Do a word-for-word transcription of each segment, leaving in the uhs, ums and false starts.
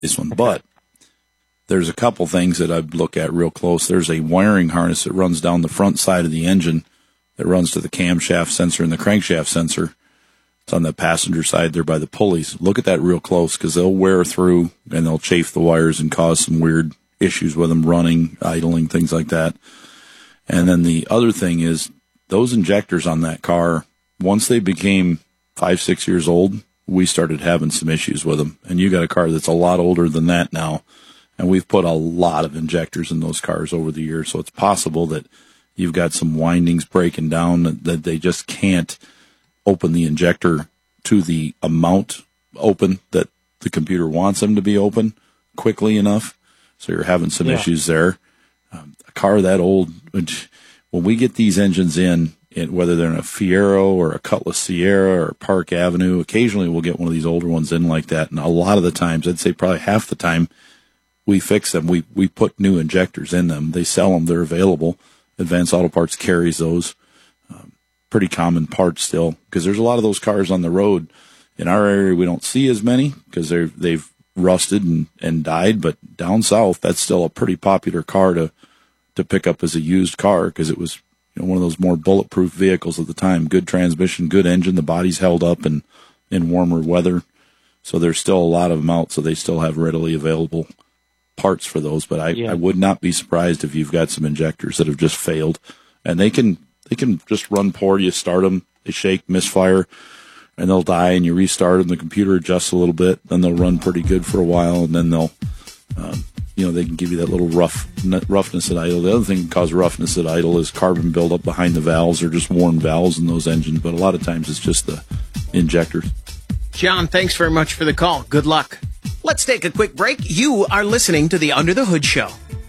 this one. But there's a couple things that I'd look at real close. There's a wiring harness that runs down the front side of the engine that runs to the camshaft sensor and the crankshaft sensor. It's on the passenger side there by the pulleys. Look at that real close because they'll wear through and they'll chafe the wires and cause some weird issues with them running, idling, things like that. And then the other thing is those injectors on that car, once they became five, six years old, we started having some issues with them. And you got a car that's a lot older than that now. And we've put a lot of injectors in those cars over the years. So it's possible that you've got some windings breaking down that they just can't open the injector to the amount open that the computer wants them to be open quickly enough. So you're having some yeah. issues there. Um, a car that old, when we get these engines in, in, whether they're in a Fiero or a Cutlass Sierra or Park Avenue, occasionally we'll get one of these older ones in like that. And a lot of the times, I'd say probably half the time, we fix them. We we put new injectors in them. They sell them. They're available. Advanced Auto Parts carries those. Um, pretty common parts still because there's a lot of those cars on the road. In our area, we don't see as many because they're they've rusted and, and died. But down south, that's still a pretty popular car to to pick up as a used car because it was you know, one of those more bulletproof vehicles at the time. Good transmission, good engine. The body's held up in, in warmer weather. So there's still a lot of them out, so they still have readily available parts for those, but I, yeah. I would not be surprised if you've got some injectors that have just failed, and they can they can just run poor. You start them, they shake, misfire, and they'll die, and you restart them. The computer adjusts a little bit, then they'll run pretty good for a while, and then they'll, um, you know, they can give you that little rough roughness at idle. The other thing that can cause roughness at idle is carbon buildup behind the valves or just worn valves in those engines, but a lot of times it's just the injectors. John, thanks very much for the call. Good luck. Let's take a quick break. You are listening to the Under the Hood Show.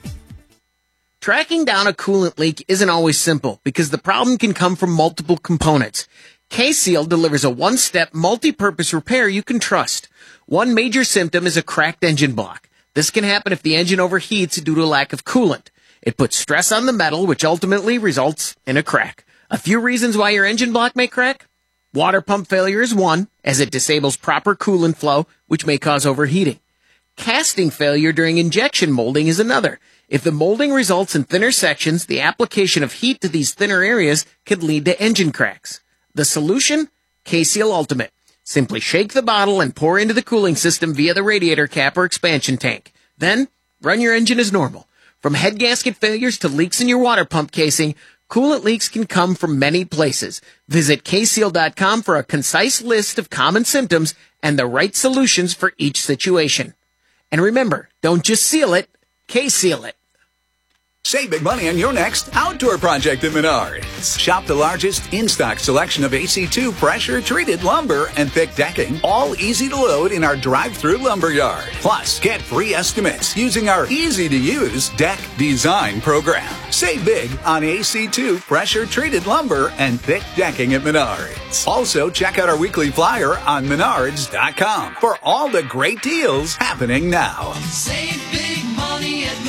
Tracking down a coolant leak isn't always simple because the problem can come from multiple components. K-Seal delivers a one-step, multi-purpose repair you can trust. One major symptom is a cracked engine block. This can happen if the engine overheats due to a lack of coolant. It puts stress on the metal, which ultimately results in a crack. A few reasons why your engine block may crack. Water pump failure is one, as it disables proper coolant flow, which may cause overheating. Casting failure during injection molding is another. If the molding results in thinner sections, the application of heat to these thinner areas could lead to engine cracks. The solution? K-Seal Ultimate. Simply shake the bottle and pour into the cooling system via the radiator cap or expansion tank. Then, run your engine as normal. From head gasket failures to leaks in your water pump casing, coolant leaks can come from many places. Visit K seal dot com for a concise list of common symptoms and the right solutions for each situation. And remember, don't just seal it, K-Seal it. Save big money on your next outdoor project at Menards. Shop the largest in-stock selection of A C two pressure-treated lumber and thick decking, all easy to load in our drive-through lumber yard. Plus, get free estimates using our easy-to-use deck design program. Save big on A C two pressure-treated lumber and thick decking at Menards. Also, check out our weekly flyer on menards dot com for all the great deals happening now. Save big money at Menards.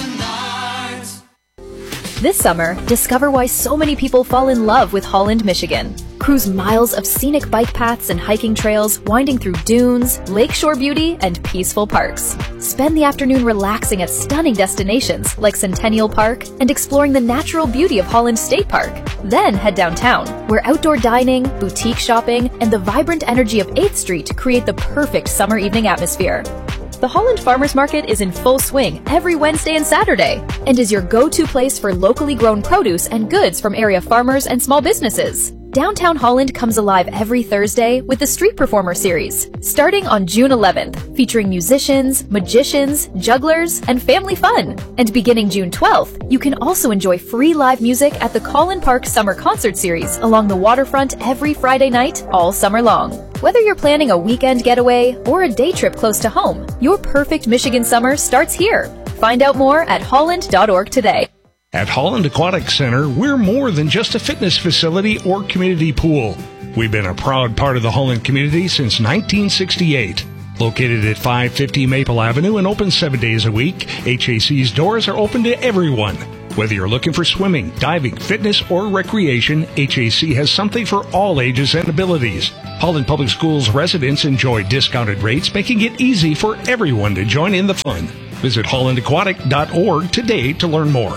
This summer, discover why so many people fall in love with Holland, Michigan. Cruise miles of scenic bike paths and hiking trails, winding through dunes, lakeshore beauty, and peaceful parks. Spend the afternoon relaxing at stunning destinations like Centennial Park and exploring the natural beauty of Holland State Park. Then head downtown, where outdoor dining, boutique shopping, and the vibrant energy of eighth Street create the perfect summer evening atmosphere. The Holland Farmers Market is in full swing every Wednesday and Saturday and is your go-to place for locally grown produce and goods from area farmers and small businesses. Downtown Holland comes alive every Thursday with the Street Performer Series, starting on June eleventh, featuring musicians, magicians, jugglers, and family fun. And beginning June twelfth, you can also enjoy free live music at the Collin Park Summer Concert Series along the waterfront every Friday night, all summer long. Whether you're planning a weekend getaway or a day trip close to home, your perfect Michigan summer starts here. Find out more at holland dot org today. At Holland Aquatic Center, we're more than just a fitness facility or community pool. We've been a proud part of the Holland community since nineteen sixty-eight. Located at five fifty Maple Avenue and open seven days a week, H A C's doors are open to everyone. Whether you're looking for swimming, diving, fitness, or recreation, H A C has something for all ages and abilities. Holland Public Schools residents enjoy discounted rates, making it easy for everyone to join in the fun. Visit holland aquatic dot org today to learn more.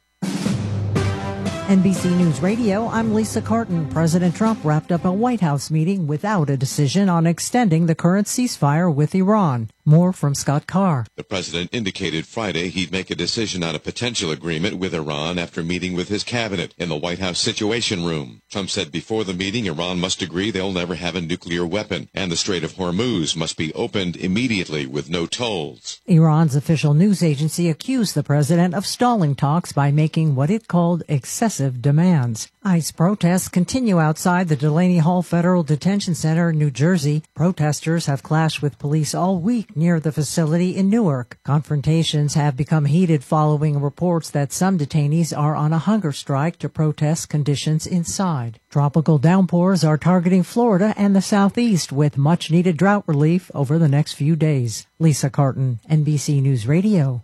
N B C News Radio, I'm Lisa Carton. President Trump wrapped up a White House meeting without a decision on extending the current ceasefire with Iran. More from Scott Carr. The president indicated Friday he'd make a decision on a potential agreement with Iran after meeting with his cabinet in the White House Situation Room. Trump said before the meeting, Iran must agree they'll never have a nuclear weapon, and the Strait of Hormuz must be opened immediately with no tolls. Iran's official news agency accused the president of stalling talks by making what it called excessive demands. ICE protests continue outside the Delaney Hall Federal Detention Center in New Jersey. Protesters have clashed with police all week near the facility in Newark. Confrontations have become heated following reports that some detainees are on a hunger strike to protest conditions inside. Tropical downpours are targeting Florida and the southeast with much-needed drought relief over the next few days. Lisa Carton, N B C News Radio.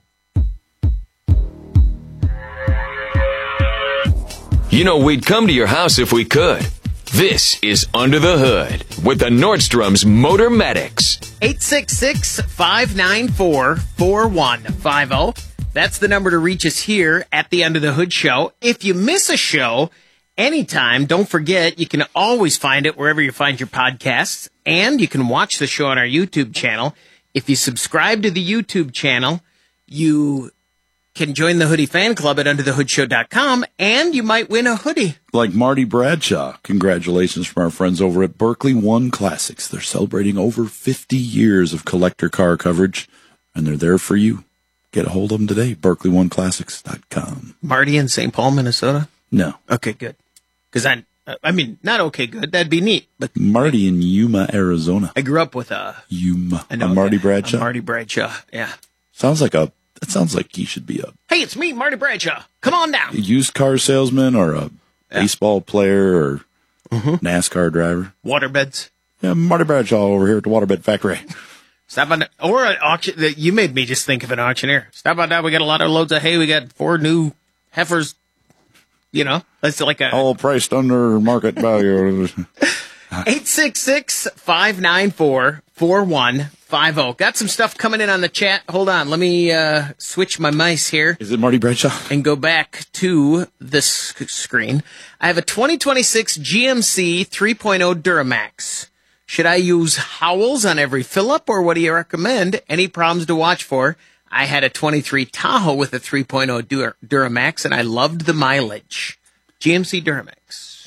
You know, we'd come to your house if we could. This is Under the Hood with the Nordstrom's Motor Medics. eight six six, five nine four, four one five zero. That's the number to reach us here at the Under the Hood show. If you miss a show anytime, don't forget you can always find it wherever you find your podcasts, and you can watch the show on our YouTube channel. If you subscribe to the YouTube channel, you can join the Hoodie fan club at under the hood show dot com, and you might win a hoodie. Like Marty Bradshaw. Congratulations from our friends over at Berkeley One Classics. They're celebrating over fifty years of collector car coverage, and they're there for you. Get a hold of them today, berkeley one classics dot com. Marty in Saint Paul, Minnesota? No. Okay, good. Because I, I mean, not okay, good. That'd be neat. But Marty in Yuma, Arizona. I grew up with a Yuma. I know, a Marty yeah, Bradshaw. a Marty Bradshaw, yeah. Sounds like a. That sounds like he should be a Hey, it's me, Marty Bradshaw. Come on down. used car salesman or a Yeah. baseball player or Mm-hmm. NASCAR driver. Waterbeds. Yeah, Marty Bradshaw over here at the Waterbed Factory. Stop on, or an auction. You made me just think of an auctioneer. Stop on down. We got a lot of loads of hay. We got four new heifers. You know, that's like a All priced under market value. eight six six, five nine four, four one five zero. Got some stuff coming in on the chat. Hold on. Let me uh, switch my mice here Is it Marty Bradshaw? and go back to this sc- screen. I have a twenty twenty-six G M C three point oh Duramax. Should I use Howells on every fill-up, or what do you recommend? Any problems to watch for? I had a twenty-three Tahoe with a three point oh Dur- Duramax, and I loved the mileage. G M C Duramax.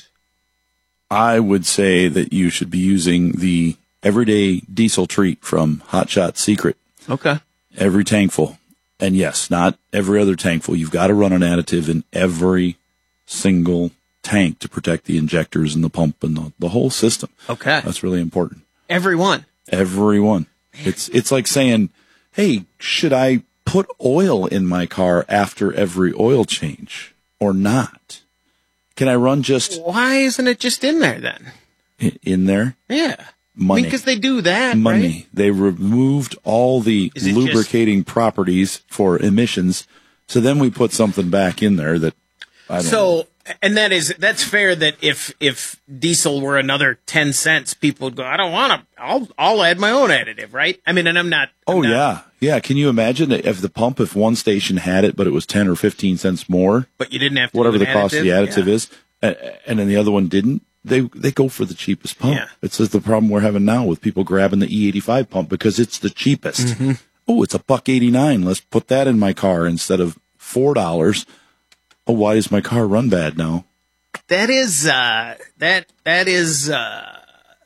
I would say that you should be using the everyday diesel treat from Hot Shot Secret. Okay. Every tankful. And yes, not every other tankful. You've got to run an additive in every single tank to protect the injectors and the pump and the, the whole system. Okay. That's really important. Everyone. Every one. It's, it's like saying, hey, should I put oil in my car after every oil change or not? Can I run just Why isn't it just in there then? i- in there? Yeah. Money. Because they do that, Money. right? They removed all the Is it lubricating properties for emissions. So then we put something back in there that I don't know. So, and that is, that's fair that if, if diesel were another ten cents, people would go, I don't want to, I'll, I'll add my own additive, right? I mean, and I'm not. I'm Oh, not- yeah. Yeah. Can you imagine if the pump, if one station had it, but it was ten or fifteen cents more, But you didn't have to. whatever do the an cost of the additive Yeah. is, a- and then the other one didn't, they they go for the cheapest pump. Yeah. It's just the problem we're having now with people grabbing the E eighty-five pump because it's the cheapest. Mm-hmm. Oh, it's a buck eighty-nine. Let's put that in my car instead of four dollars. Oh, why does my car run bad now? That is, uh, that, that is, uh,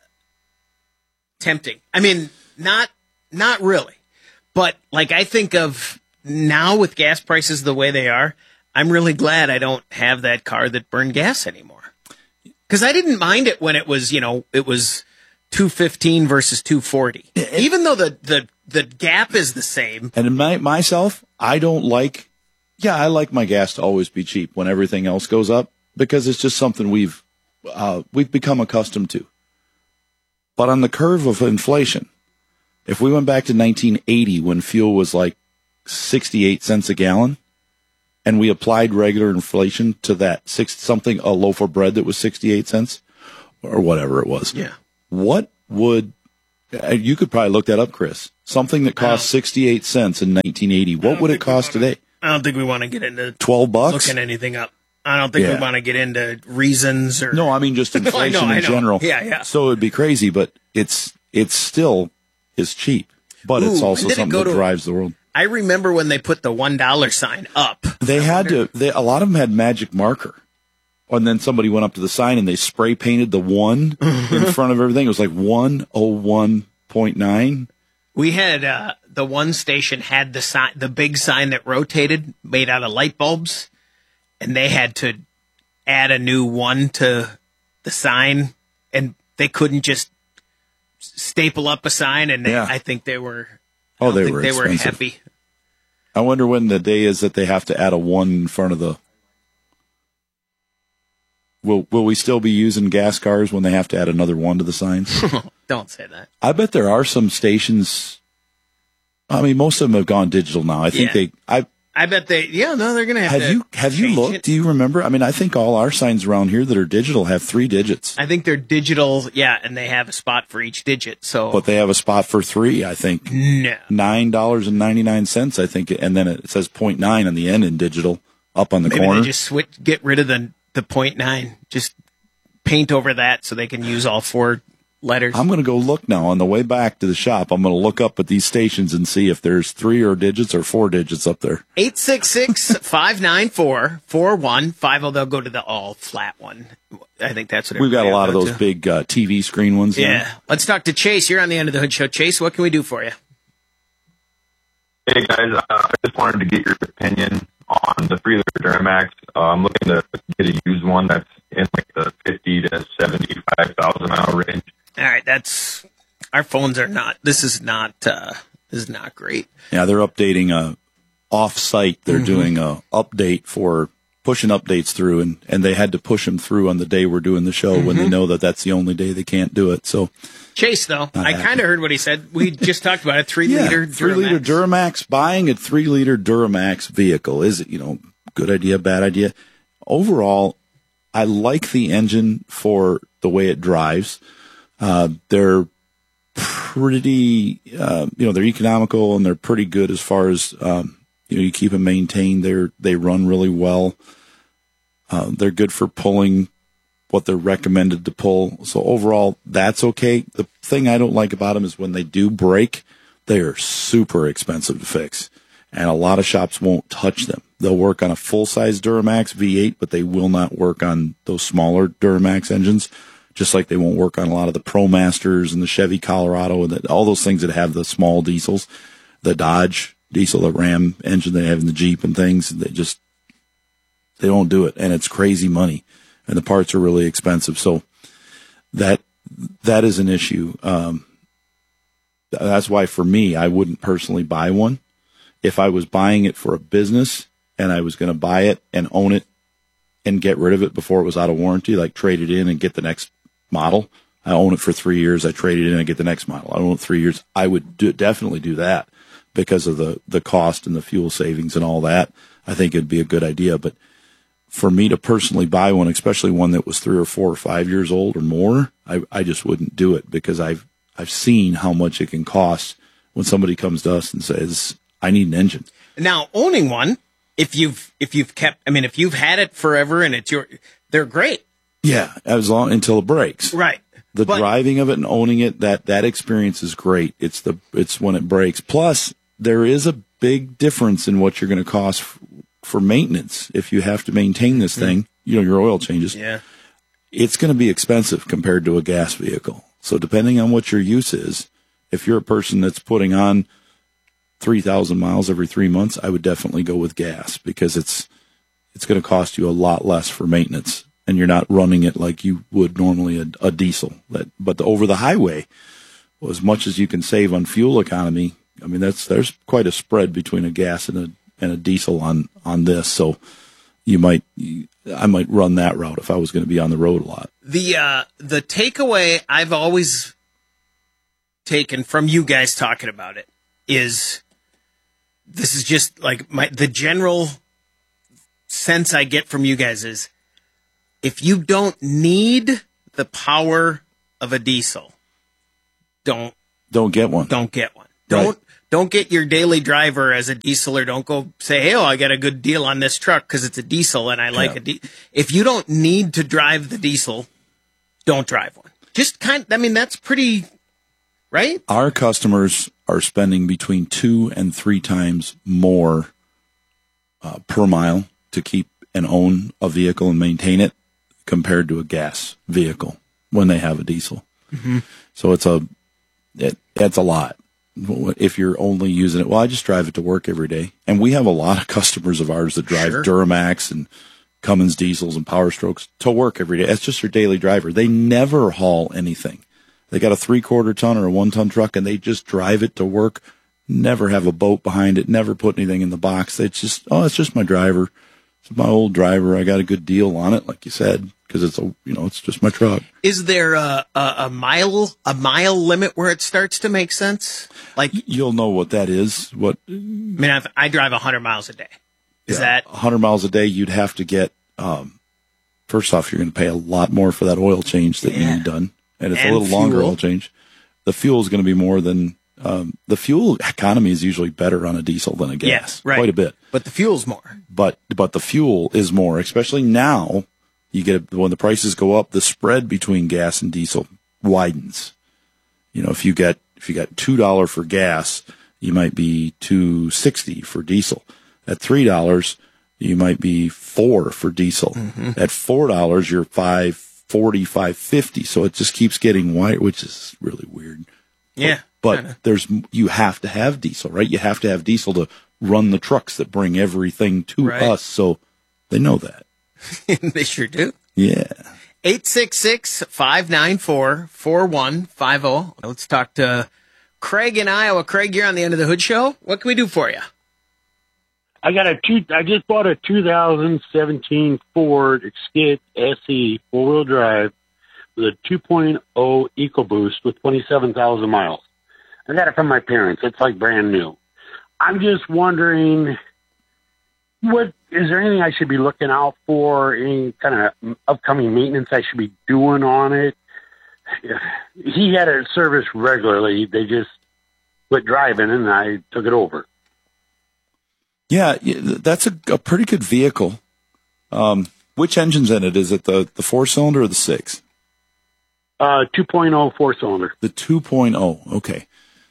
tempting. I mean, not, not really. But like, I think of now with gas prices the way they are, I'm really glad I don't have that car that burned gas anymore. Cause I didn't mind it when it was, you know, it was two fifteen versus two forty. Even though the, the, the gap is the same. And in my, myself, I don't like, yeah, I like my gas to always be cheap when everything else goes up because it's just something we've, uh, we've become accustomed to. But on the curve of inflation, if we went back to nineteen eighty when fuel was like sixty-eight cents a gallon, and we applied regular inflation to that six something, a loaf of bread that was sixty-eight cents or whatever it was. Yeah. What would, you could probably look that up, Chris, something that cost sixty-eight cents in nineteen eighty. What would it cost wanna, today? I don't think we want to get into twelve bucks looking anything up. I don't think Yeah. we want to get into reasons or. No, I mean just No, I inflation know, I in know. general. Yeah, yeah. So it'd be crazy, but it's, it's still is cheap, but it's Ooh, also when did it something go that to- drives the world. I remember when they put the one dollar sign up. They had to, they, a lot of them had magic marker. And then somebody went up to the sign and they spray painted the one in front of everything. It was like one oh one point nine. We had uh, the one station had the sign, the big sign that rotated, made out of light bulbs, and they had to add a new one to the sign, and they couldn't just staple up a sign. And they, Yeah. I think they were. Oh, I don't they think were they were expensive. happy. I wonder when the day is that they have to add a one in front of the. Will Will we still be using gas cars when they have to add another one to the signs? Don't say that. I bet there are some stations. I mean, most of them have gone digital now. I think Yeah. they. I I bet they. Yeah, no, they're gonna have, have to. you have you change looked? it. Do you remember? I mean, I think all our signs around here that are digital have three digits, I think they're digital. Yeah, and they have a spot for each digit. So but they have a spot for three. I think no. nine dollars and ninety nine cents. I think, and then it says point nine on the end in digital up on the Maybe corner. they just switch, get rid of the the point nine. Just paint over that so they can use all four letters. I'm going to go look now on the way back to the shop. I'm going to look up at these stations and see if there's three or digits or four digits up there. eight six six, five nine four, four one five zero. They'll go to the all flat one. I think that's what We've got a everybody lot of will those go to. big uh, T V screen ones. now. Yeah. Let's talk to Chase. You're on the End of the Hood Show. Chase, what can we do for you? Hey guys, uh, I just wanted to get your opinion on the three liter Duramax. Uh, I'm looking to get a used one that's in like the fifty to seventy-five thousand mile range. All right, that's our phones are not. This is not. Uh, this is not great. Yeah, they're updating a off-site. They're Mm-hmm. doing a update for pushing updates through, and, and they had to push them through on the day we're doing the show when they Mm-hmm. know that that's the only day they can't do it. So Chase, though, Not I happy. kind of heard what he said. We just talked about it. Three yeah, liter three Duramax. liter Duramax. Buying a three liter Duramax vehicle is it you know good idea, bad idea? Overall, I like the engine for the way it drives. Uh, they're pretty, uh, you know, they're economical and they're pretty good as far as, um, you know, you keep them maintained. They're, they run really well. Uh, they're good for pulling what they're recommended to pull. So overall, that's okay. The thing I don't like about them is when they do break, they are super expensive to fix. And a lot of shops won't touch them. They'll work on a full-size Duramax V eight, but they will not work on those smaller Duramax engines, just like they won't work on a lot of the ProMasters and the Chevy Colorado and the, all those things that have the small diesels, the Dodge diesel, the Ram engine they have in the Jeep and things. They just, they don't do it. And it's crazy money. And the parts are really expensive. So that, that is an issue. Um, that's why for me, I wouldn't personally buy one. If I was buying it for a business and I was going to buy it and own it and get rid of it before it was out of warranty, like trade it in and get the next model. I own it for three years. I trade it in and get the next model. I own it three years. I would do, definitely do that because of the, the cost and the fuel savings and all that. I think it'd be a good idea. But for me to personally buy one, especially one that was three or four or five years old or more, I, I just wouldn't do it because I've, I've seen how much it can cost when somebody comes to us and says, I need an engine. Now, owning one, if you've if you've kept, I mean, if you've had it forever and it's your, they're great, Yeah, as long until it breaks. right? The But- driving of it and owning it, that that experience is great. It's the it's when it breaks. Plus, there is a big difference in what you're going to cost f- for maintenance. If you have to maintain this thing, you know, your oil changes. Yeah. It's going to be expensive compared to a gas vehicle. So depending on what your use is, if you're a person that's putting on three thousand miles every three months, I would definitely go with gas because it's, it's going to cost you a lot less for maintenance and you're not running it like you would normally a, a diesel. That, but the, over the highway, well, as much as you can save on fuel economy, I mean, that's, there's quite a spread between a gas and a, and a diesel on, on this. So you might, I might run that route if I was going to be on the road a lot. The uh, the takeaway I've always taken from you guys talking about it is this is just like my the general sense I get from you guys is if you don't need the power of a diesel, don't Don't get one. don't get one. Don't Right. don't get your daily driver as a diesel, or don't go say, hey, oh, I got a good deal on this truck because it's a diesel and I like Yeah. a diesel. If you don't need to drive the diesel, don't drive one. Just kind I mean, that's pretty, right? Our customers are spending between two and three times more uh, per mile to keep and own a vehicle and maintain it compared to a gas vehicle when they have a diesel. Mm-hmm. So it's a it, it's a lot if you're only using it. Well, I just drive it to work every day, and we have a lot of customers of ours that drive Sure. Duramax and Cummins diesels and Power Strokes to work every day. That's just their daily driver. They never haul anything. They got a three-quarter ton or a one-ton truck, and they just drive it to work. Never have a boat behind it. Never put anything in the box. It's just, oh, it's just my driver. It's my old driver. I got a good deal on it, like you said, because it's a, you know, it's just my truck. Is there a, a, a mile a mile limit where it starts to make sense? Like, You'll know what that is. What I mean, I've, I drive one hundred miles a day. Is yeah, that one hundred miles a day? You'd have to get. Um, first off, you're going to pay a lot more for that oil change that you Yeah. need done, and it's And a little longer fuel. oil change. The fuel is going to be more than um, the fuel economy is usually better on a diesel than a gas, Yes, right. quite a bit. but the fuel's more? But but the fuel is more, especially now. You get when the prices go up, the spread between gas and diesel widens. You know, if you get if you got two dollar for gas, you might be two sixty for diesel. At three dollars, you might be four for diesel. Mm-hmm. At four dollars, you're five forty, five fifty. So it just keeps getting wide, which is really weird. Yeah. But kinda. there's you have to have diesel, right? You have to have diesel to run the trucks that bring everything to Right. us. So they know that. They sure do. Yeah. eight six six, five nine four, four one five zero. Let's talk to Craig in Iowa. Craig, you're on the End of the Hood show. What can we do for you? I got a two. I just bought a two thousand seventeen Ford Escape S E four wheel drive with a two point oh EcoBoost with twenty-seven thousand miles. I got it from my parents. It's like brand new. I'm just wondering, what is there anything I should be looking out for? Any kind of upcoming maintenance I should be doing on it? He had it serviced regularly. They just quit driving, and I took it over. Yeah, yeah, that's a, a pretty good vehicle. Um, which engine's in it? Is it the, the four-cylinder or the six? Uh, two point oh four-cylinder. The two point oh, okay.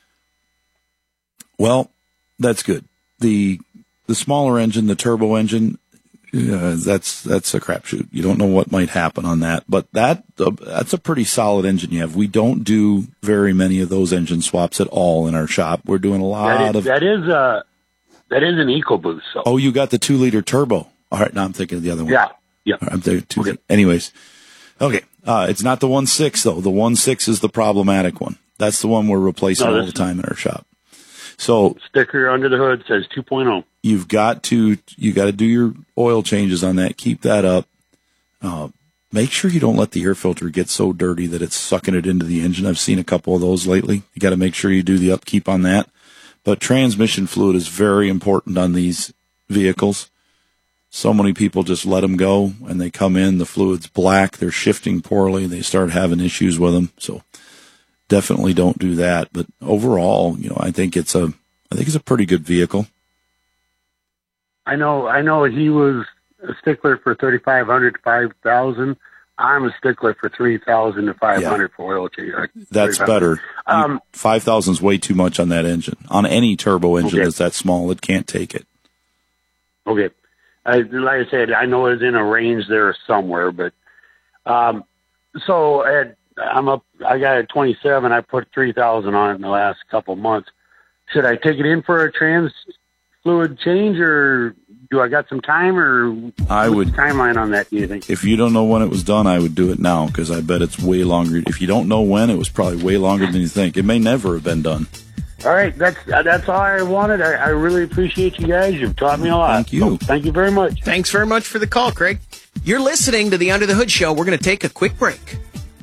Well, that's good. The the smaller engine, the turbo engine, uh, that's that's a crapshoot. You don't know what might happen on that, but that uh, that's a pretty solid engine you have. We don't do very many of those engine swaps at all in our shop. We're doing a lot That is, of. that is a that is an EcoBoost. So. Oh, you got the two liter turbo. All right, now I'm thinking of the other one. Yeah, yeah. All right, I'm thinking two. Okay. Anyways, okay. Uh, it's not the one six though. The one six is the problematic one. That's the one we're replacing No, all this- the time in our shop. So Sticker under the hood says two point oh. you've got to you got to do your oil changes on that. Keep that up. Uh, make sure you don't let the air filter get so dirty that it's sucking it into the engine. I've seen a couple of those lately. You got to make sure you do the upkeep on that. But transmission fluid is very important on these vehicles. So many people just let them go, and they come in, the fluid's black, they're shifting poorly, they start having issues with them. So definitely don't do that. But overall, you know, I think it's a I think it's a pretty good vehicle. I know. I know he was a stickler for thirty-five hundred to five thousand. I'm a stickler for three thousand to five hundred for oil change. That's better. Um, five thousand is way too much on that engine. On any turbo engine Okay. that's that small, it can't take it. Okay. I, like I said, I know it's in a range there somewhere, but um, so at, I'm up. I got a twenty-seven. I put three thousand on it in the last couple months. Should I take it in for a trans fluid change, or do I got some time, or I what's would the timeline on that? Do you think? If you don't know when it was done, I would do it now because I bet it's way longer. If you don't know when, it was probably way longer than you think. It may never have been done. All right, that's uh, that's all I wanted. I, I really appreciate you guys. You've taught me a lot. Thank you. So, thank you very much. Thanks very much for the call, Craig. You're listening to the Under the Hood show. We're going to take a quick break.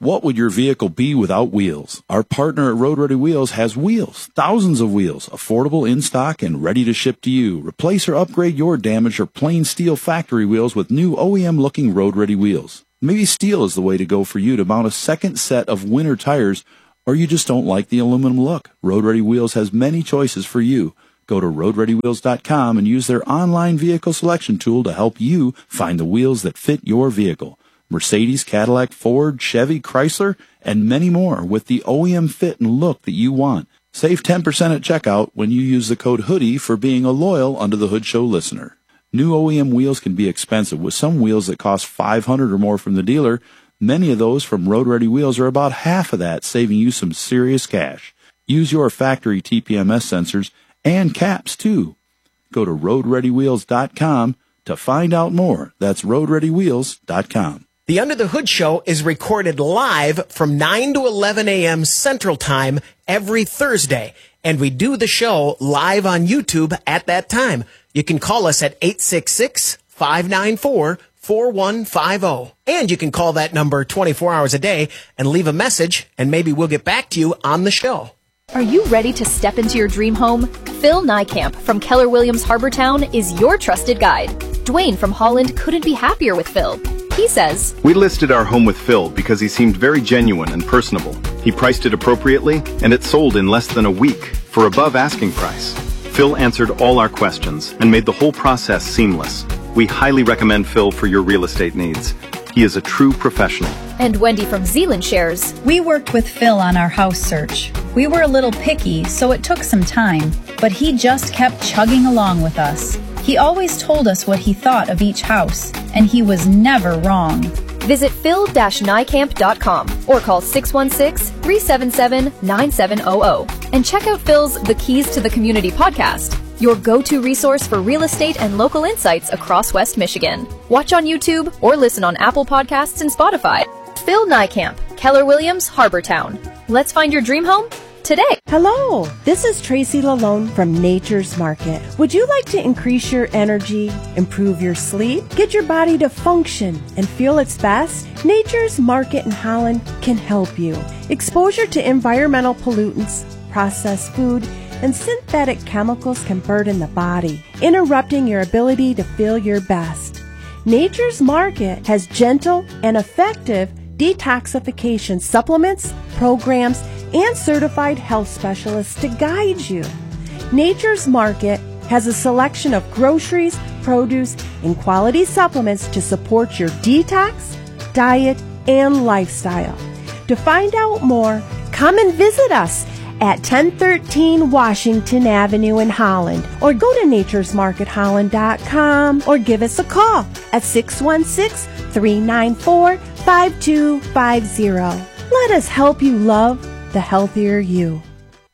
What would your vehicle be without wheels? Our partner at Road Ready Wheels has wheels, thousands of wheels, affordable in stock and ready to ship to you. Replace or upgrade your damaged or plain steel factory wheels with new O E M looking Road Ready wheels. Maybe steel is the way to go for you to mount a second set of winter tires, or you just don't like the aluminum look. Road Ready Wheels has many choices for you. Go to road ready wheels dot com and use their online vehicle selection tool to help you find the wheels that fit your vehicle. Mercedes, Cadillac, Ford, Chevy, Chrysler, and many more with the O E M fit and look that you want. Save ten percent at checkout when you use the code HOODIE for being a loyal Under the Hood Show listener. New O E M wheels can be expensive, with some wheels that cost five hundred dollars or more from the dealer. Many of those from Road Ready Wheels are about half of that, saving you some serious cash. Use your factory T P M S sensors and caps, too. Go to road ready wheels dot com to find out more. That's road ready wheels dot com. The Under the Hood Show is recorded live from nine to eleven a.m. Central Time every Thursday, and we do the show live on YouTube at that time. You can call us at eight six six, five nine four, four one five zero, and you can call that number twenty-four hours a day and leave a message, and maybe we'll get back to you on the show. Are you ready to step into your dream home? Phil Nykamp from Keller Williams Harbortown is your trusted guide. Dwayne from Holland couldn't be happier with Phil. He says, "We listed our home with Phil because he seemed very genuine and personable. He priced it appropriately, and it sold in less than a week for above asking price. Phil answered all our questions and made the whole process seamless. We highly recommend Phil for your real estate needs. He is a true professional." And Wendy from Zealand shares, "We worked with Phil on our house search. We were a little picky, so it took some time, but he just kept chugging along with us. He always told us what he thought of each house, and he was never wrong." Visit phil dash nykamp dot com or call six one six, three seven seven, nine seven zero zero and check out Phil's The Keys to the Community podcast, your go-to resource for real estate and local insights across West Michigan. Watch on YouTube or listen on Apple Podcasts and Spotify. Phil Nykamp, Keller Williams, Harbortown. Let's find your dream home today. Hello, this is Tracy Lalone from Nature's Market. Would you like to increase your energy, improve your sleep, get your body to function and feel its best? Nature's Market in Holland can help you. Exposure to environmental pollutants, processed food, and synthetic chemicals can burden the body, interrupting your ability to feel your best. Nature's Market has gentle and effective detoxification supplements, programs, and certified health specialists to guide you. Nature's Market has a selection of groceries, produce, and quality supplements to support your detox, diet, and lifestyle. To find out more, come and visit us at ten thirteen Washington Avenue in Holland, or go to natures market holland dot com, or give us a call at six one six, three nine four, five two five zero. Let us help you love the healthier you.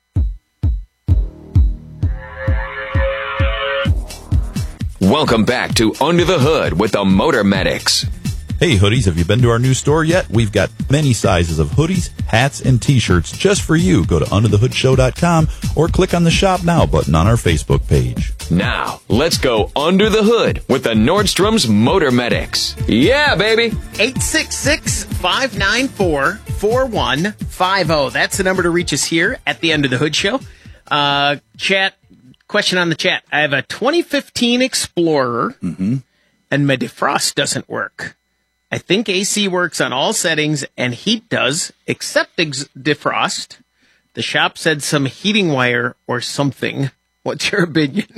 Welcome back to Under the Hood with the Motor Medics. Hey hoodies, have you been to our new store yet? We've got many sizes of hoodies, hats, and t-shirts just for you. Go to under the hood show dot com or click on the Shop Now button on our Facebook page. Now, let's go under the hood with the Nordstrom's Motor Medics. Yeah, baby! eight six six, five nine four, four one five zero. That's the number to reach us here at the Under the Hood Show. Uh, chat, question on the chat. I have a twenty fifteen Explorer, mm-hmm. and my defrost doesn't work. I think A C works on all settings, and heat does, except ex- defrost. The shop said some heating wire or something. What's your opinion?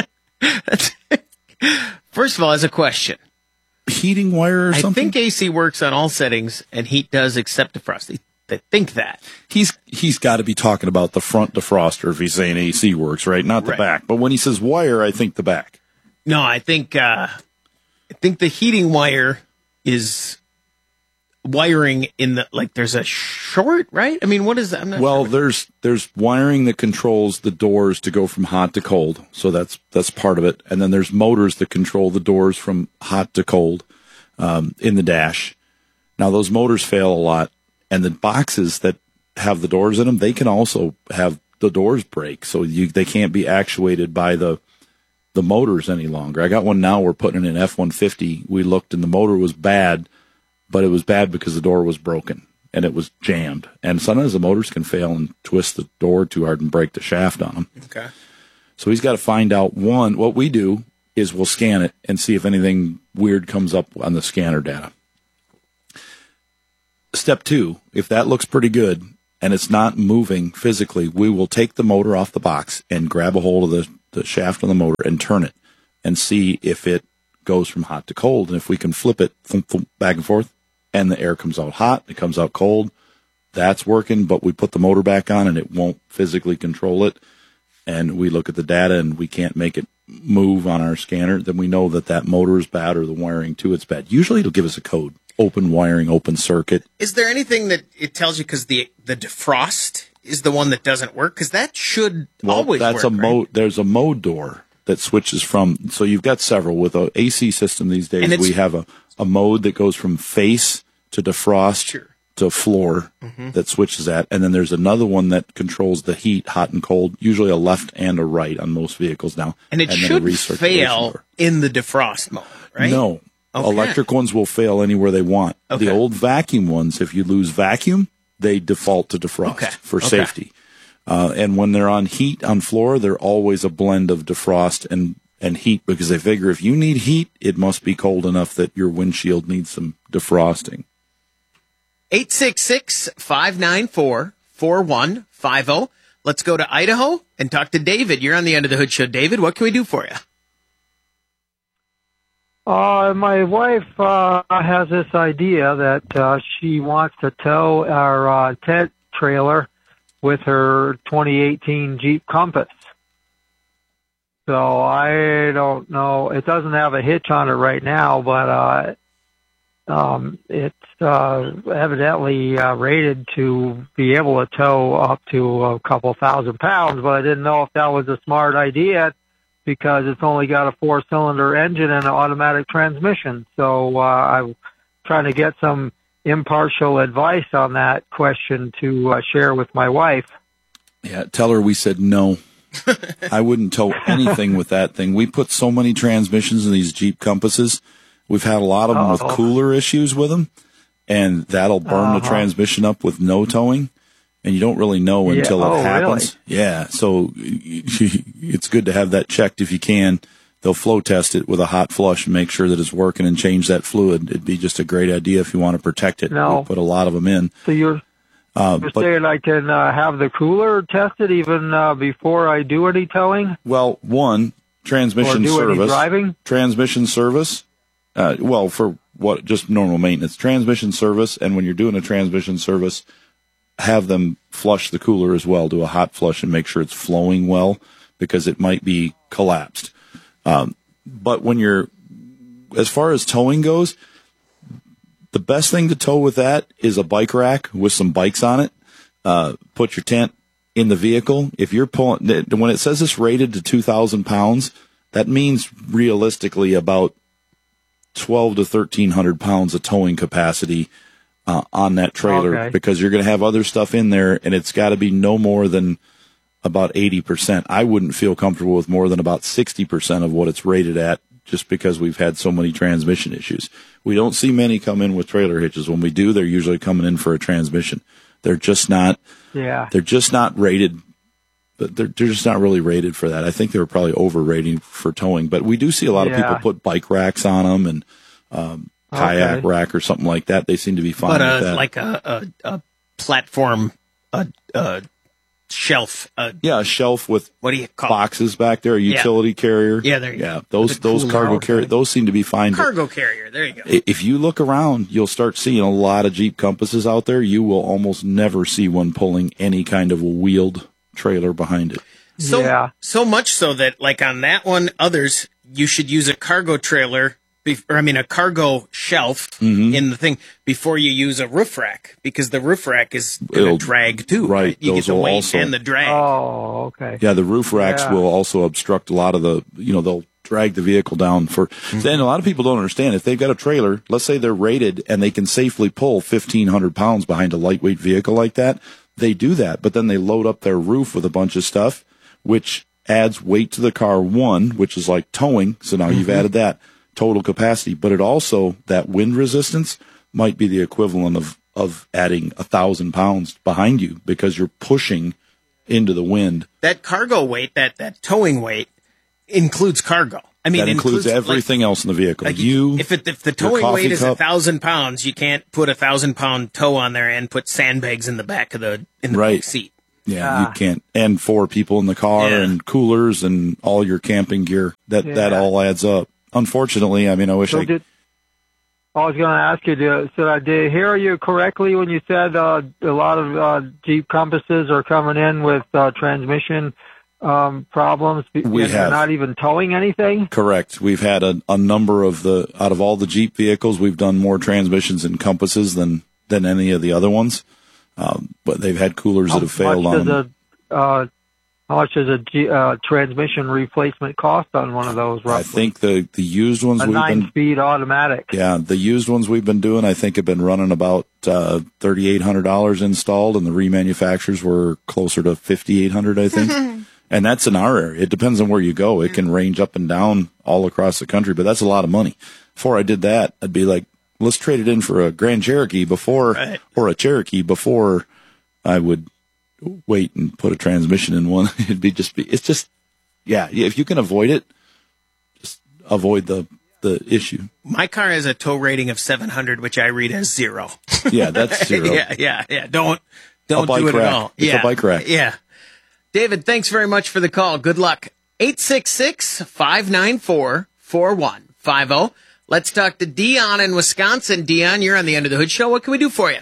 First of all, as a question. Heating wire or something? I think A C works on all settings, and heat does except defrost. They, they think that. He's He's got to be talking about the front defroster if he's saying A C works, right? Not the Right. back. But when he says wire, I think the back. No, I think uh, I think the heating wire is wiring in the, like, there's a short, right? I mean, what is that? I'm not Well, sure. there's there's wiring that controls the doors to go from hot to cold, so that's that's part of it. And then there's motors that control the doors from hot to cold um, in the dash. Now those motors fail a lot, and the boxes that have the doors in them, they can also have the doors break, so you they can't be actuated by the the motors any longer. I got one now. We're putting in an F one fifty. We looked, and the motor was bad, but it was bad because the door was broken. and it was jammed. And sometimes the motors can fail and twist the door too hard and break the shaft on them. Okay. So he's got to find out, one, what we do is we'll scan it and see if anything weird comes up on the scanner data. Step two, if that looks pretty good and it's not moving physically, we will take the motor off the box and grab a hold of the, the shaft on the motor and turn it and see if it goes from hot to cold. And if we can flip it thump, thump, back and forth and the air comes out hot, it comes out cold, that's working, but we put the motor back on and it won't physically control it. And we look at the data and we can't make it move on our scanner, then we know that that motor is bad or the wiring to it's bad. Usually it'll give us a code. Open wiring, open circuit. Is there anything that it tells you because the the defrost is the one that doesn't work? Because that should well, always that's work, a right? mode. There's a mode door that switches from. So you've got several with a A C system these days. We have a, a mode that goes from face to defrost sure. to floor Mhm. that switches that, and then there's another one that controls the heat, hot and cold. Usually a left and a right on most vehicles now. And it then a should recirculation fail door. in the defrost mode, right? No. Okay. Electric ones will fail anywhere they want. Okay. The old vacuum ones, if you lose vacuum, they default to defrost Okay. for Okay. safety. Uh, and when they're on heat on floor, they're always a blend of defrost and, and heat because they figure if you need heat, it must be cold enough that your windshield needs some defrosting. eight six six, five nine four, four one five zero. Let's go to Idaho and talk to David. You're on the Under the Hood Show. David, what can we do for you? Uh, my wife uh, has this idea that uh, she wants to tow our uh, tent trailer with her twenty eighteen Jeep Compass. So I don't know. It doesn't have a hitch on it right now, but uh, um, it's uh, evidently uh, rated to be able to tow up to a couple thousand pounds. But I didn't know if that was a smart idea, because it's only got a four-cylinder engine and an automatic transmission. So uh, I'm trying to get some impartial advice on that question to uh, share with my wife. Yeah, tell her we said no. I wouldn't tow anything with that thing. We put so many transmissions in these Jeep Compasses. We've had a lot of them with Uh-oh. cooler issues with them, and that'll burn the Uh-huh. transmission up with no towing. And you don't really know Yeah. until Oh, it happens. Yeah, so it's good to have that checked if you can. They'll flow test it with a hot flush and make sure that it's working and change that fluid. It'd be just a great idea if you want to protect it. No. We'll put a lot of them in. So you're, Uh, you're but, saying I can uh, have the cooler tested even uh, before I do any towing? well, one, transmission Or do any service. driving? Transmission service. Uh, well, for what, just normal maintenance. Transmission service, and when you're doing a transmission service, have them flush the cooler as well, do a hot flush and make sure it's flowing well, because it might be collapsed. Um, but when you're, as far as towing goes, the best thing to tow with that is a bike rack with some bikes on it. Uh, put your tent in the vehicle. If you're pulling, when it says it's rated to two thousand pounds, that means realistically about twelve to thirteen hundred pounds of towing capacity uh, on that trailer, Okay. because you're going to have other stuff in there, and it's got to be no more than about eighty percent. I wouldn't feel comfortable with more than about sixty percent of what it's rated at, just because we've had so many transmission issues. We don't see many come in with trailer hitches. When we do, they're usually coming in for a transmission. They're just not, Yeah. they're just not rated, but they're, they're just not really rated for that. I think they were probably overrating for towing, but we do see a lot of Yeah. people put bike racks on them and, um, kayak Okay. rack or something like that. They seem to be fine But with uh, that. like a, a, a platform, a, a shelf, a, Yeah, a shelf with what do you call boxes back there, a Yeah. utility carrier. Yeah, there you yeah, go. those With a those cooler. cargo Okay. carrier, those seem to be fine. but cargo carrier. There you go. i- If you look around, you'll start seeing a lot of Jeep Compasses out there. You will almost never see one pulling any kind of a wheeled trailer behind it. So, Yeah. so much so that, like on that one, others, you should use a cargo trailer, be- or I mean, a cargo shelf Mhm. in the thing before you use a roof rack, because the roof rack is going It'll- to drag too. right, You get those the will weight also- and the drag. Oh, okay. Yeah, the roof racks Yeah. will also obstruct a lot of the, you know, they'll drag the vehicle down for, then a lot of people don't understand if they've got a trailer, let's say they're rated and they can safely pull fifteen hundred pounds behind a lightweight vehicle like that, they do that, but then they load up their roof with a bunch of stuff, which adds weight to the car, one, which is like towing. So now you've Mhm. added that total capacity, but it also, that wind resistance might be the equivalent of of adding a thousand pounds behind you because you're pushing into the wind. That cargo weight, that, that towing weight, includes cargo. I mean, that includes, includes everything like, else in the vehicle. Like you, if, it, if the towing weight is a thousand pounds, you can't put a thousand pound tow on there and put sandbags in the back of the in the right. back seat. Yeah, Ah. you can't. And four people in the car Yeah. and coolers and all your camping gear. That Yeah. that all adds up. Unfortunately, I mean, I wish So I. did, I was going to ask you, did, so I did hear you correctly when you said uh, a lot of uh, Jeep Compasses are coming in with uh, transmission um, problems. We and have. They're not even towing anything? Correct. We've had a, a number of the out of all the Jeep vehicles, we've done more transmissions and compasses than than any of the other ones. Um, but they've had coolers that have failed How much on does them. a, uh, how much does a G, uh, transmission replacement cost on one of those, I roughly? think the the used ones A we've been nine-speed automatic. yeah the used ones we've been doing I think have been running about uh, thirty eight hundred dollars installed, and the remanufacturers were closer to fifty eight hundred I think. And that's in our area. It depends on where you go. It can range up and down all across the country, but that's a lot of money. Before I did that, I'd be like, let's trade it in for a Grand Cherokee before, Right. or a Cherokee before I would wait and put a transmission in one. It'd be just be, it's just, yeah, if you can avoid it, just avoid the, the issue. My car has a tow rating of seven hundred, which I read as zero. Yeah, that's zero. yeah, yeah, yeah. Don't, don't A bike do it rack. at all. It's yeah. a bike rack. Yeah. David, thanks very much for the call. Good luck. eight six six, five nine four, four one five zero. Let's talk to Dion in Wisconsin. Dion, you're on the Under the Hood Show. What can we do for you?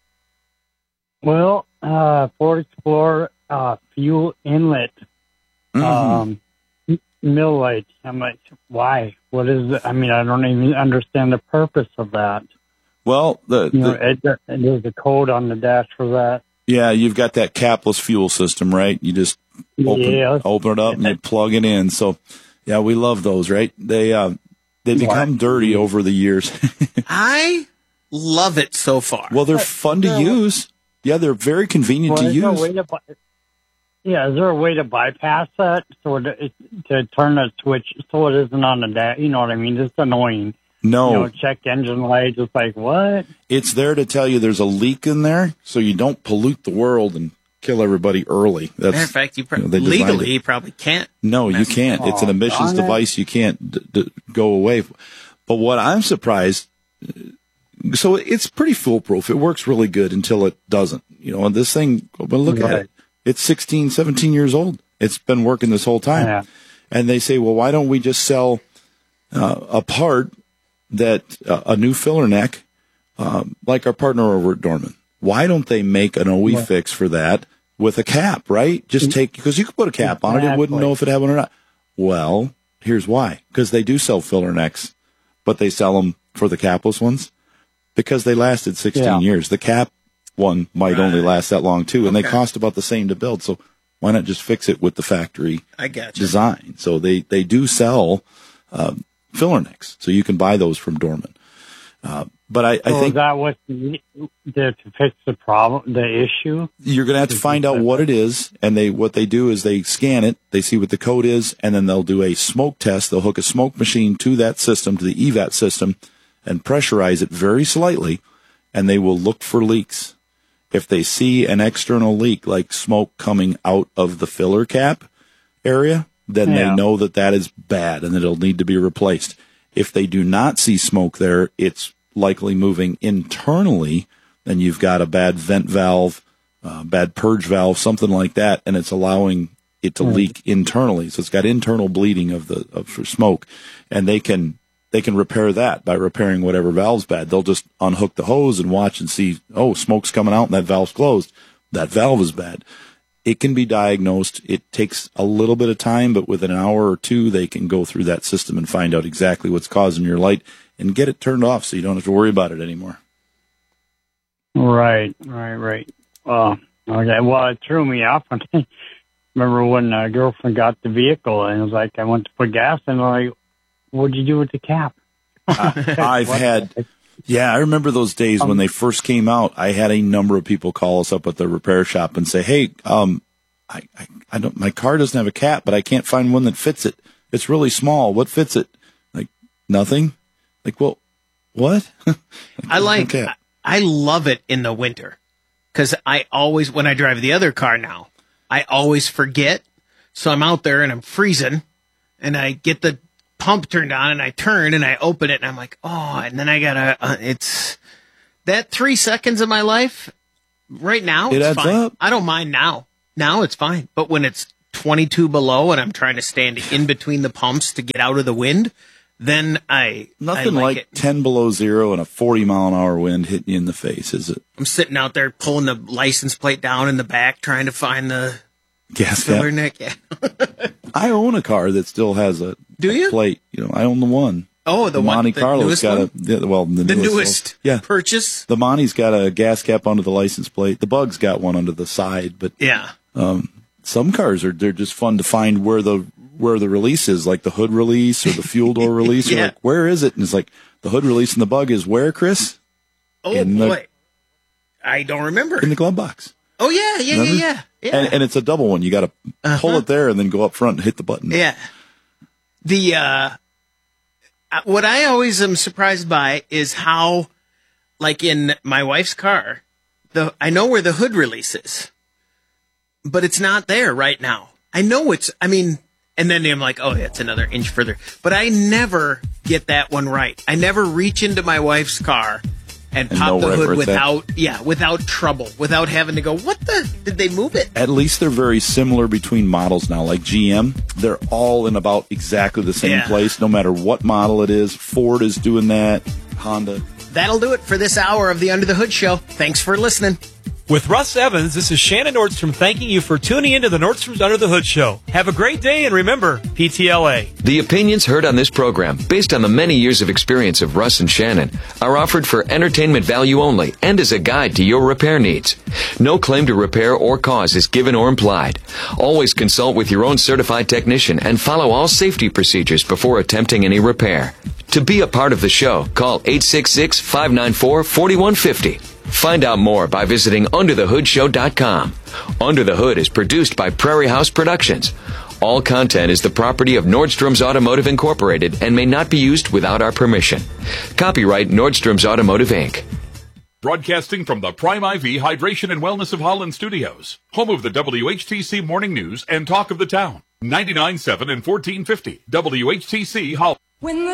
Well, uh, Ford Explorer, uh, fuel inlet, Mm-hmm. um, m- mill light. I'm like, why? What is it? I mean, I don't even understand the purpose of that. Well, the, You know, the it, there- there's a code on the dash for that. yeah, you've got that capless fuel system, right? You just open, Yes. open it up and you plug it in. So, yeah, we love those, right? They, uh, they become dirty over the years. I love it so far. Well, they're fun to use. Yeah, they're very convenient Well, to is there a use. way to, bi- yeah, is there a way to bypass that so to, to turn the switch so it isn't on the dash? You know what I mean? It's annoying. No. You know, check engine light. It's like, what? It's there to tell you there's a leak in there so you don't pollute the world and kill everybody early. That's, Matter of fact, you, pro- you know, they designed legally it. you probably can't. No, you can't. It's an Oh, emissions darn it. device. You can't d- d- go away. But what I'm surprised, so it's pretty foolproof. It works really good until it doesn't. You know, and this thing, well, look at Right. it. It's sixteen, seventeen years old. It's been working this whole time. Yeah. And they say, well, why don't we just sell uh, a part that uh, a new filler neck, um, like our partner over at Dorman? Why don't they make an O E Yeah. fix for that with a cap, right? Just take, because you could put a cap on it. It wouldn't Exactly. know if it had one or not. Well, here's why. Because they do sell filler necks, but they sell them for the capless ones because they lasted sixteen Yeah. years. The cap one might only last that long too, and they Okay. cost about the same to build. So why not just fix it with the factory I got you. design? So they, they do sell um, filler necks, so you can buy those from Dorman. Uh, but I, I So think is that what you need to to fix the problem, the issue? you're going to have to find out what it is, and they what they do is they scan it, they see what the code is, and then they'll do a smoke test. They'll hook a smoke machine to that system, to the E VAT system, and pressurize it very slightly, and they will look for leaks. If they see an external leak, like smoke coming out of the filler cap area, then Yeah. they know that that is bad and that it'll need to be replaced. If they do not see smoke there, it's likely moving internally, and you've got a bad vent valve, uh, bad purge valve, something like that, and it's allowing it to Right. leak internally. So it's got internal bleeding of the of for smoke, and they can they can repair that by repairing whatever valve's bad. They'll just unhook the hose and watch and see, oh, smoke's coming out and that valve's closed. That valve is bad. It can be diagnosed. It takes a little bit of time, but within an hour or two, they can go through that system and find out exactly what's causing your light and get it turned off so you don't have to worry about it anymore. Right, right, right. Uh, okay. Well, it threw me off. When I remember when a girlfriend got the vehicle and it was like, I went to put gas in. I'm like, what'd you do with the cap? I've What? had, yeah, I remember those days when Um, they first came out. I had a number of people call us up at the repair shop and say, "Hey, um, I, I, I don't, my car doesn't have a cap, but I can't find one that fits it. It's really small. What fits it?" Like nothing. Like, well, what? I like Okay. I love it in the winter because I always, when I drive the other car now, I always forget. So I'm out there and I'm freezing and I get the pump turned on and I turn and I open it and I'm like, oh, and then I gotta, uh, it's that three seconds of my life right now. It It's adds fine. up. I don't mind now. Now it's fine. But when it's twenty-two below and I'm trying to stand in between the pumps to get out of the wind, then I, Nothing I like, like it. ten below zero and a forty mile an hour wind hitting you in the face, is it? I'm sitting out there pulling the license plate down in the back, trying to find the Gas filler cap. neck. Yeah. I own a car that still has a, Do a you? plate. You know, I own the one. Oh, the, the one, Monte the Carlo's newest got one? a the, well the, The newest, newest yeah. purchase. The Monte's got a gas cap under the license plate. The Bug's got one under the side, but Yeah. um, some cars are they're just fun to find where the where the release is, like the hood release or the fuel door release. You're Yeah. like, where is it? And it's like the hood release and the Bug is where, Chris? Oh, in the, boy. I don't remember. in the glove box. Oh, yeah, yeah, Remember? yeah, yeah. Yeah. And, and it's a double one. You got to Uh-huh. pull it there and then go up front and hit the button. Yeah. The, uh, uh, what I always am surprised by is how, like in my wife's car, the, I know where the hood release is, but it's not there right now. I know it's, I mean, and then I'm like, oh, yeah, it's another inch further, but I never get that one right. I never reach into my wife's car and, And pop know the right hood where it's at. without, yeah, without trouble, without having to go, what the, did they move it? At least they're very similar between models now. Like G M, they're all in about exactly the same Yeah. place, no matter what model it is. Ford is doing that. Honda. That'll do it for this hour of the Under the Hood Show. Thanks for listening. With Russ Evans, this is Shannon Nordstrom thanking you for tuning into the Nordstrom's Under the Hood Show. Have a great day, and remember, P T L A. The opinions heard on this program, based on the many years of experience of Russ and Shannon, are offered for entertainment value only and as a guide to your repair needs. No claim to repair or cause is given or implied. Always consult with your own certified technician and follow all safety procedures before attempting any repair. To be a part of the show, call eight six six, five nine four, four one five zero. Find out more by visiting under the hood show dot com. Under the Hood is produced by Prairie House Productions. All content is the property of Nordstrom's Automotive Incorporated and may not be used without our permission. Copyright Nordstrom's Automotive, Incorporated. Broadcasting from the Prime I V Hydration and Wellness of Holland Studios, home of the W H T C Morning News and Talk of the Town. ninety-nine point seven and fourteen fifty W H T C Holland. When the